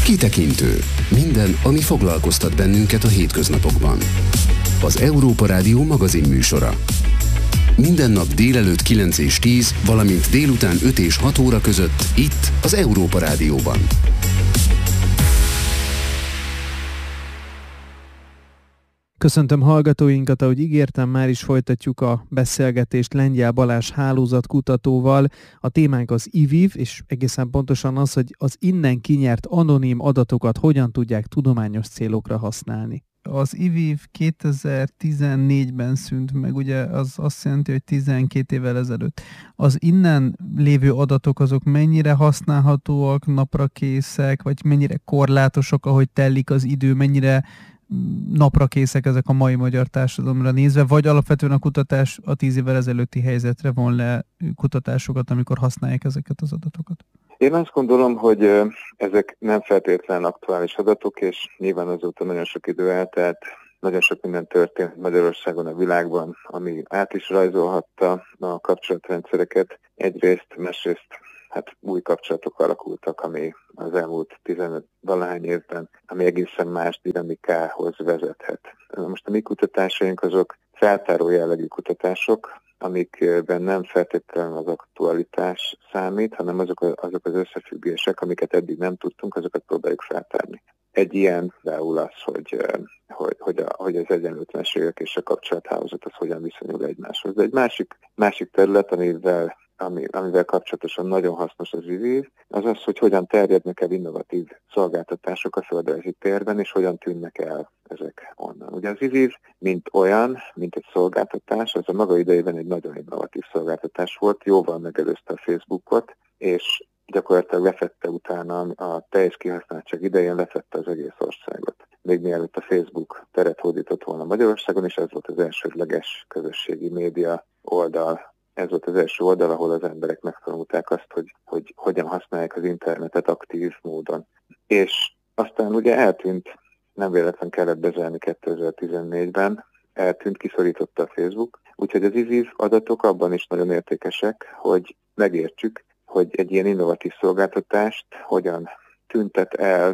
Kitekintő. Minden, ami foglalkoztat bennünket a hétköznapokban. Az Európa Rádió magazinműsora. Minden nap délelőtt 9 és 10, valamint délután 5 és 6 óra között itt az Európa Rádióban. Köszöntöm hallgatóinkat, ahogy ígértem, már is folytatjuk a beszélgetést Lengyel Balázs hálózatkutatóval. A témánk az IVIV, és egészen pontosan az, hogy az innen kinyert anonim adatokat hogyan tudják tudományos célokra használni. Az IVIV 2014-ben szűnt meg, ugye az azt jelenti, hogy 12 évvel ezelőtt. Az innen lévő adatok azok mennyire használhatóak, naprakészek, vagy mennyire korlátosak, ahogy telik az idő, mennyire napra készek ezek a mai magyar társadalomra nézve, vagy alapvetően a kutatás a 10 évvel ezelőtti helyzetre von le kutatásokat, amikor használják ezeket az adatokat? Én azt gondolom, hogy ezek nem feltétlenül aktuális adatok, és nyilván azóta nagyon sok idő eltelt, nagyon sok minden történt Magyarországon, a világban, ami át is rajzolhatta a kapcsolatrendszereket. Egyrészt, másrészt új kapcsolatok alakultak, ami az elmúlt 15-valahány évben, ami egészen más dinamikához vezethet. Most a mi kutatásaink azok feltáró jellegű kutatások, amikben nem feltétlenül az aktualitás számít, hanem azok az összefüggések, amiket eddig nem tudtunk, azokat próbáljuk feltárni. Egy ilyen például az, hogy az egyenlőtlenségek és a kapcsolathálózat az hogyan viszonyul egymáshoz. De egy másik terület, amivel kapcsolatosan nagyon hasznos az IVIV, az, hogy hogyan terjednek el innovatív szolgáltatások a földrajzi térben, és hogyan tűnnek el ezek onnan. Ugye az IVIV, mint olyan, mint egy szolgáltatás, az a maga idejében egy nagyon innovatív szolgáltatás volt, jóval megelőzte a Facebookot, és gyakorlatilag lefette utána a teljes kihasználtság idején lefette az egész országot. Még mielőtt a Facebook teret hódított volna Magyarországon, és ez volt az elsődleges közösségi média oldal. Ez volt az első oldal, ahol az emberek megtanulták azt, hogy hogyan használják az internetet aktív módon. És aztán ugye eltűnt, nem véletlen kellett bezárni 2014-ben, eltűnt, kiszorította a Facebook. Úgyhogy az IVIV adatok abban is nagyon értékesek, hogy megértsük, hogy egy ilyen innovatív szolgáltatást hogyan tüntet el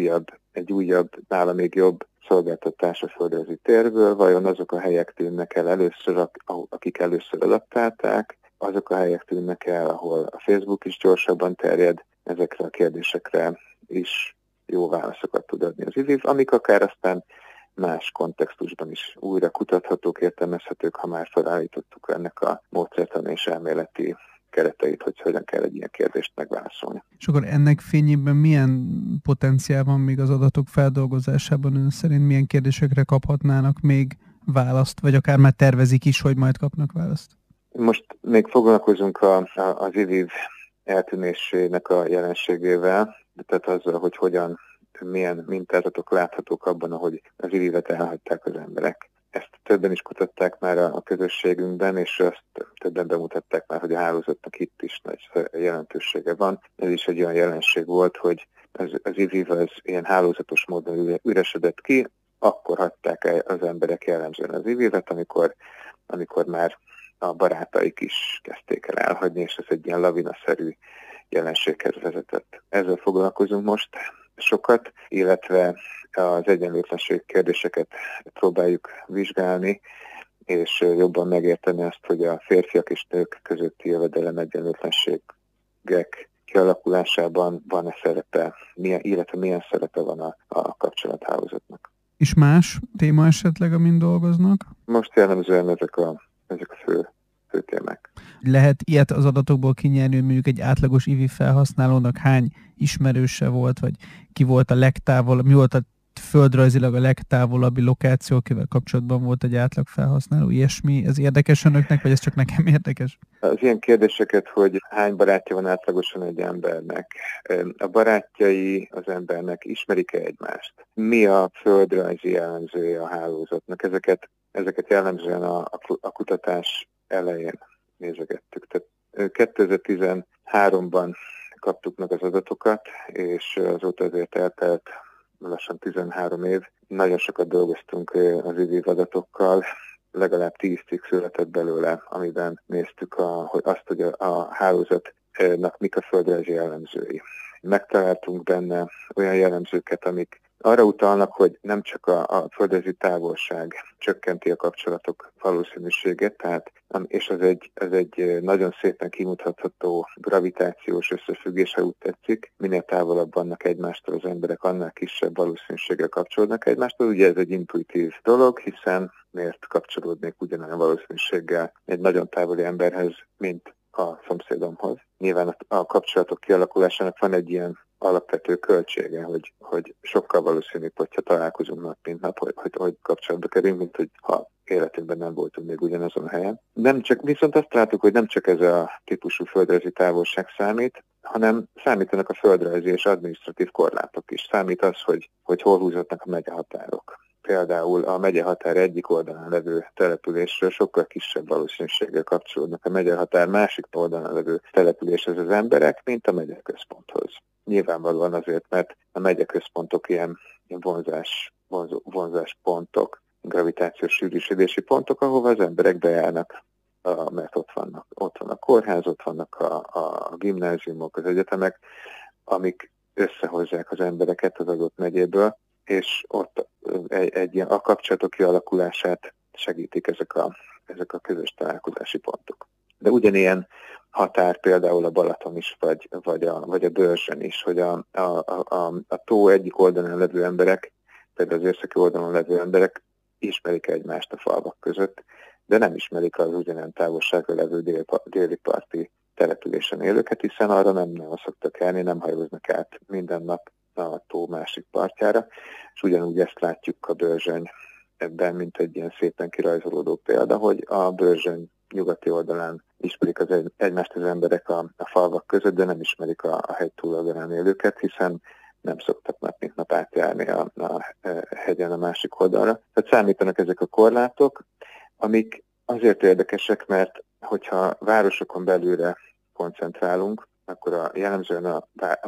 egy újabb, nála még jobb szolgáltatás a földrajzi térből, vajon azok a helyek tűnnek el először, akik először adaptálták, azok a helyek tűnnek el, ahol a Facebook is gyorsabban terjed, ezekre a kérdésekre is jó válaszokat tud adni az IVIV, amik akár aztán más kontextusban is újra kutathatók, értelmezhetők, ha már felállítottuk ennek a módszertani és elméleti kereteit, hogy hogyan kell egy ilyen kérdést megválaszolni. És akkor ennek fényében milyen potenciál van még az adatok feldolgozásában? Ön szerint milyen kérdésekre kaphatnának még választ, vagy akár már tervezik is, hogy majd kapnak választ? Most még foglalkozunk az IVIV eltűnésének a jelenségével, tehát azzal, hogy milyen mintázatok láthatók abban, ahogy az IVIV-et elhagyták az emberek. Ezt többen is kutatták már a közösségünkben, és azt többen bemutatták már, hogy a hálózatnak itt is nagy jelentősége van. Ez is egy olyan jelenség volt, hogy az IVIV az ilyen hálózatos módon üresedett ki, akkor hagyták az emberek jellemzően az IVIV-et, amikor már a barátaik is kezdték el elhagyni, és ez egy ilyen lavinaszerű jelenséghez vezetett. Ezzel foglalkozunk most sokat, illetve az egyenlőtlenség kérdéseket próbáljuk vizsgálni, és jobban megérteni azt, hogy a férfiak és nők közötti jövedelem egyenlőtlenségek kialakulásában van-e szerepe, illetve milyen szerepe van a kapcsolathálózatnak. És más téma esetleg, amin dolgoznak? Most jellemzően ezek a fő témák. Lehet ilyet az adatokból kinyerni, hogy mondjuk egy átlagos IVIV felhasználónak hány ismerőse volt, vagy ki volt a legtávolabb, mi volt a földrajzilag a legtávolabbi lokáció, akivel kapcsolatban volt egy átlag felhasználó, ilyesmi. Ez érdekes önöknek, vagy ez csak nekem érdekes? Az ilyen kérdéseket, hogy hány barátja van átlagosan egy embernek, a barátjai az embernek ismerik-e egymást, mi a földrajzi jellemzője a hálózatnak, ezeket jellemzően a kutatás elején nézegettük. Tehát 2013-ban kaptuk meg az adatokat, és azóta azért eltelt lassan 13 év. Nagyon sokat dolgoztunk az IVIV adatokkal, legalább 10 cikk született belőle, amiben néztük hogy a hálózatnak mik a földrajzi jellemzői. megtaláltunk benne olyan jellemzőket, amik arra utalnak, hogy nem csak a földrajzi távolság csökkenti a kapcsolatok valószínűségét, tehát, és ez egy nagyon szépen kimutatható gravitációs összefüggés, ha úgy tetszik. Minél távolabb vannak egymástól az emberek, annál kisebb valószínűséggel kapcsolódnak egymástól. Ugye ez egy intuitív dolog, hiszen miért kapcsolódnék ugyanolyan valószínűséggel egy nagyon távoli emberhez, mint a szomszédomhoz. Nyilván a kapcsolatok kialakulásának van egy ilyen alapvető költsége, hogy sokkal valószínűbb, hogyha találkozunk nap mint nap, hogy kapcsolatba kerülünk, mint hogy ha életünkben nem voltunk még ugyanazon a helyen. Viszont azt látjuk, hogy nem csak ez a típusú földrajzi távolság számít, hanem számítanak a földrajzi és adminisztratív korlátok is. Számít az, hogy hol húzódnak a megyehatárok. Például a megyehatár egyik oldalán levő településről sokkal kisebb valószínűséggel kapcsolódnak a megyehatár másik oldalán levő településhez az emberek, mint a megyeközponthoz. Nyilvánvalóan azért, mert a megyeközpontok ilyen vonzáspontok, gravitációs sűrűsödési pontok, ahova az emberek bejárnak, mert ott van a kórház, ott vannak a gimnáziumok, az egyetemek, amik összehozzák az embereket az adott megyéből, és ott a kapcsolatok kialakulását segítik ezek a közös találkozási pontok. De ugyanilyen határ például a Balaton is, vagy a Börzsön is, hogy a tó egyik oldalán levő emberek, például az északi oldalon levő emberek ismerik egymást a falvak között, de nem ismerik az ugyanilyen távolságra levő déli parti településen élőket, hiszen arra nem szoktak járni, nem hajóznak át minden nap a tó másik partjára, és ugyanúgy ezt látjuk a Börzsöny ebben, mint egy ilyen szépen kirajzolódó példa, hogy a Börzsöny nyugati oldalán ismerik egymást az emberek a falvak között, de nem ismerik a hegy túloldalán élőket, hiszen nem szoktak nap mint nap átjárni a hegyen a másik oldalra. Tehát számítanak ezek a korlátok, amik azért érdekesek, mert hogyha városokon belülre koncentrálunk, akkor jellemzően a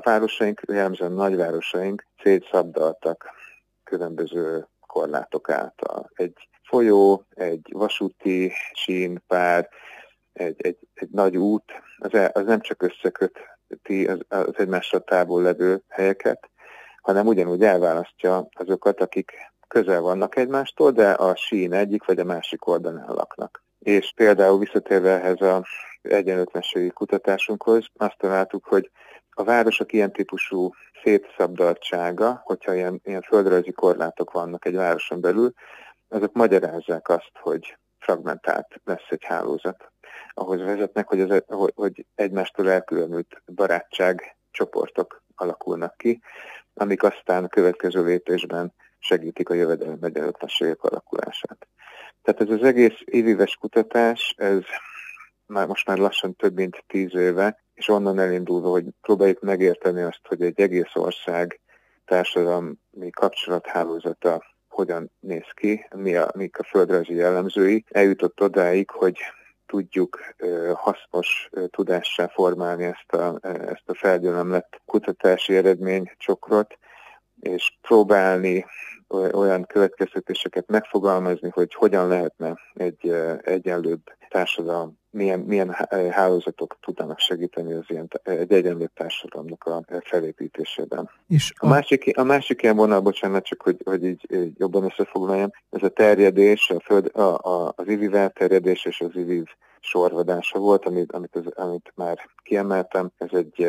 nagyvárosaink szétszabdaltak különböző korlátok által. Egy folyó, egy vasúti sínpár, egy nagy út, az nem csak összeköti az egymással távol levő helyeket, hanem ugyanúgy elválasztja azokat, akik közel vannak egymástól, de a sín egyik vagy a másik oldalán laknak. És például visszatérve ehhez az egyenlőtlenségi kutatásunkhoz, azt találtuk, hogy a városok ilyen típusú szétszabdaltsága, hogyha ilyen földrajzi korlátok vannak egy városon belül, azok magyarázzák azt, hogy fragmentált lesz egy hálózat. Ahhoz vezetnek, hogy egymástól elkülönült barátságcsoportok alakulnak ki, amik aztán a következő lépésben segítik a jövedelem egyenlőtlenségek alakulását. Tehát ez az egész évéves kutatás, ez most már lassan több mint 10 éve, és onnan elindulva, hogy próbáljuk megérteni azt, hogy egy egész ország társadalmi kapcsolathálózata hogyan néz ki, mik a földrajzi jellemzői, eljutott odáig, hogy tudjuk hasznos tudássá formálni ezt a felgyülemlett kutatási eredménycsokrot, és próbálni olyan következtetéseket megfogalmazni, hogy hogyan lehetne egy egyenlőbb társadalom, milyen hálózatok tudnának segíteni egy egyenlőbb társadalomnak a felépítésében. És a másik ilyen vonal, bocsánat, csak hogy így jobban összefoglaljam, ez a terjedés, az IVIV elterjedés és az IVIV sorvadása volt, amit már kiemeltem. Ez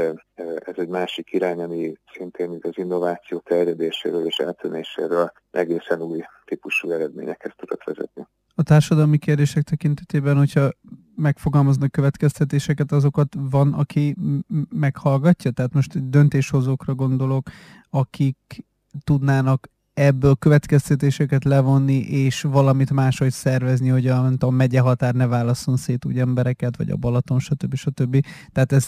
egy másik irány, ami szintén az innováció terjedéséről és eltűnéséről egészen új típusú eredményekhez tudott vezetni. A társadalmi kérdések tekintetében, hogyha megfogalmaznak következtetéseket, azokat van, aki meghallgatja? Tehát most döntéshozókra gondolok, akik tudnának ebből következtetéseket levonni, és valamit máshogy szervezni, hogy a megyehatár ne válasszon szét úgy embereket, vagy a Balaton, stb. Tehát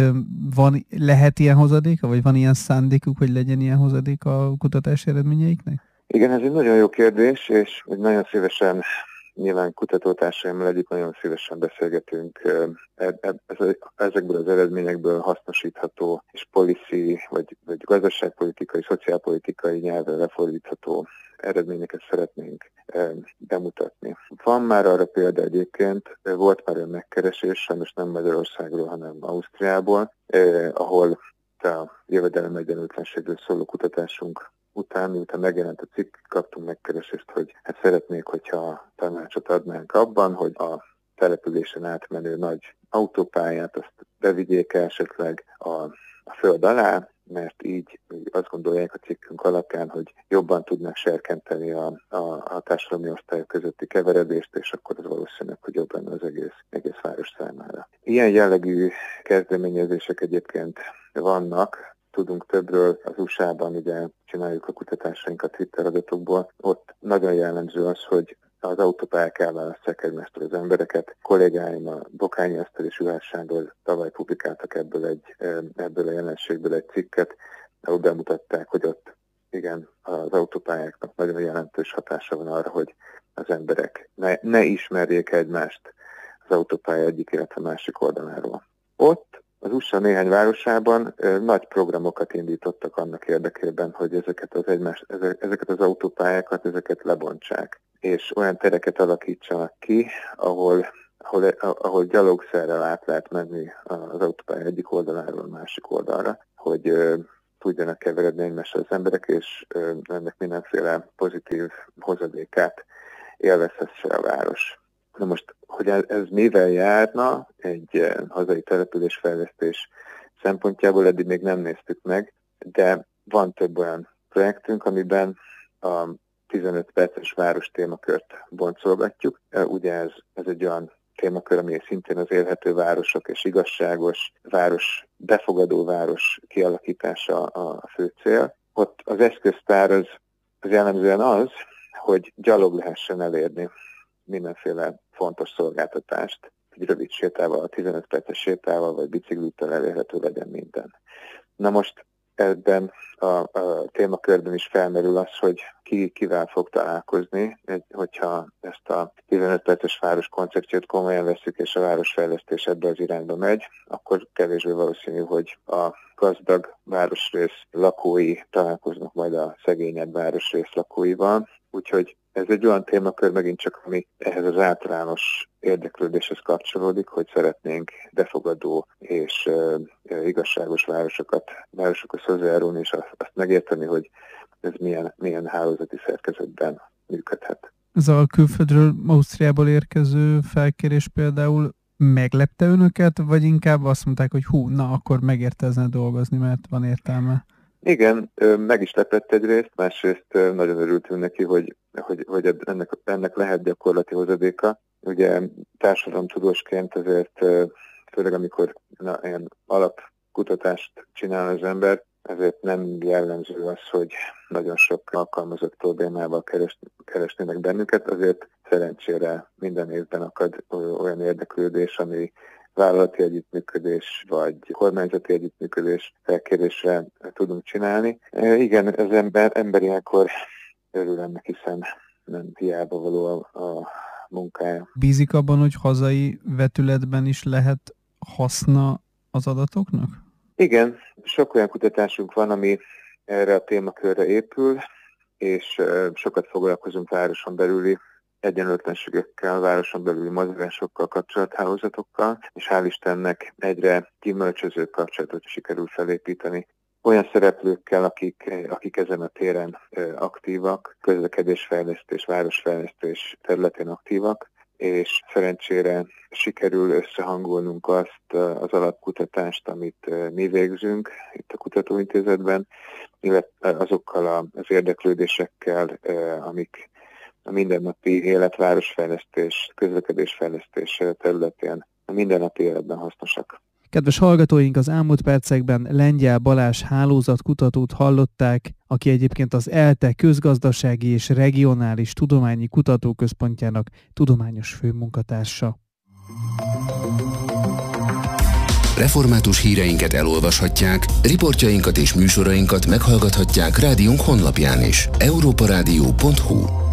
lehet ilyen hozadéka, vagy van ilyen szándékuk, hogy legyen ilyen hozadék a kutatási eredményeiknek? Igen, ez egy nagyon jó kérdés, és nagyon szívesen, nyilván kutatótársaimmal együtt nagyon szívesen beszélgetünk ezekből az eredményekből hasznosítható és policy, vagy gazdaságpolitikai, szociálpolitikai nyelvre lefordítható eredményeket szeretnénk bemutatni. Van már arra példa egyébként, volt már olyan megkeresés, sajnos nem Magyarországról, hanem Ausztriából, ahol a jövedelem egyenlőtlenségről szóló kutatásunk után, miután megjelent a cikk, kaptunk megkeresést, hogy hát szeretnék, hogyha tanácsot adnánk abban, hogy a településen átmenő nagy autópályát azt bevigyék esetleg a föld alá, mert így azt gondolják a cikkünk alapján, hogy jobban tudnak serkenteni a társadalmi osztályok közötti keveredést, és akkor az valószínűleg, hogy jobb lenne az egész város számára. Ilyen jellegű kezdeményezések egyébként vannak, tudunk többről, az USA-ban ugye csináljuk a kutatásainkat Twitter adatokból, ott nagyon jellemző az, hogy az autópályák elválasztják egymástól az embereket. Kollégáim, a Bokányi Eszter és Juhász Sándor tavaly publikáltak ebből a jelenségből egy cikket, ahol bemutatták, hogy ott igen, az autópályáknak nagyon jelentős hatása van arra, hogy az emberek ne ismerjék egymást az autópálya egyik, illetve másik oldaláról. Ott az USA néhány városában nagy programokat indítottak annak érdekében, hogy ezeket az autópályákat lebontsák, és olyan tereket alakítsanak ki, ahol gyalogszerrel át lehet menni az autópálya egyik oldaláról a másik oldalra, hogy tudjanak keveredni egymással az emberek, és ennek mindenféle pozitív hozadékát élvezhesse a város. Na most, hogy ez mivel járna egy hazai településfejlesztés szempontjából, eddig még nem néztük meg, de van több olyan projektünk, amiben a 15 perces város témakört boncolgatjuk. Ugye ez egy olyan témakör, ami szintén az élhető városok és igazságos város, befogadó város kialakítása a fő cél. Ott az eszköztár az jellemzően az, hogy gyalog lehessen elérni mindenféle fontos szolgáltatást, egy rövid sétával, 15 perces sétával, vagy biciklittel elérhető legyen minden. Na most ebben a témakörben is felmerül az, hogy kivel fog találkozni, hogyha ezt a 15 perces város koncepciót komolyan veszük, és a városfejlesztés ebbe az irányba megy, akkor kevésbé valószínű, hogy a gazdag városrész lakói találkoznak majd a szegényebb városrész lakóival. Úgyhogy ez egy olyan témakör megint csak, ami ehhez az általános érdeklődéshez kapcsolódik, hogy szeretnénk befogadó és igazságos városokhoz hozzájárulni, és azt megérteni, hogy ez milyen hálózati szerkezetben működhet. Ez a külföldről, Ausztriából érkező felkérés például meglepte önöket, vagy inkább azt mondták, hogy akkor megértezne dolgozni, mert van értelme? Igen, meg is lepett egyrészt, másrészt nagyon örültünk neki, hogy ennek lehet gyakorlati hozadéka. Ugye társadalomtudósként azért, főleg amikor ilyen alapkutatást csinál az ember, ezért nem jellemző az, hogy nagyon sok alkalmazott problémával keresnének bennünket, azért szerencsére minden évben akad olyan érdeklődés, ami vállalati együttműködés vagy kormányzati együttműködés felkérésre tudunk csinálni. Igen, az ember ilyenkor örül ennek, hiszen nem hiába való a munkája. Bízik abban, hogy hazai vetületben is lehet haszna az adatoknak? Igen, sok olyan kutatásunk van, ami erre a témakörre épül, és sokat foglalkozunk városon belüli egyenlőtlenségekkel, városon belüli mozgásokkal, kapcsolathálózatokkal, és hál' Istennek egyre gyümölcsözőbb kapcsolatot sikerül felépíteni olyan szereplőkkel, akik ezen a téren aktívak, közlekedésfejlesztés, városfejlesztés területén aktívak, és szerencsére sikerül összehangolnunk azt az alapkutatást, amit mi végzünk itt a kutatóintézetben, illetve azokkal az érdeklődésekkel, amik a mindennapi élet, városfejlesztés, közlekedésfejlesztés területén a mindennapi életben hasznosak. Kedves hallgatóink, az elmúlt percekben Lengyel Balázs hálózatkutatót hallották, aki egyébként az ELTE közgazdasági és regionális tudományi kutatóközpontjának tudományos főmunkatársa. Református híreinket elolvashatják, riportjainkat és műsorainkat meghallgathatják rádiónk honlapján is. europaradio.hu